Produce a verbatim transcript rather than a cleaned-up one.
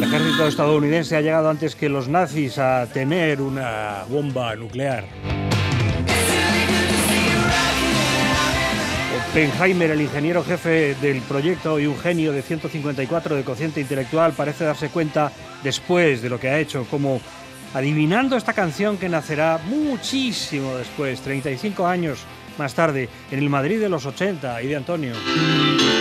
ejército estadounidense ha llegado antes que los nazis a tener una bomba nuclear. Oppenheimer, el ingeniero jefe del proyecto y un genio de ciento cincuenta y cuatro de cociente intelectual, parece darse cuenta después de lo que ha hecho, como adivinando esta canción que nacerá muchísimo después, treinta y cinco años más tarde, en el Madrid de los ochenta, y de Antonio.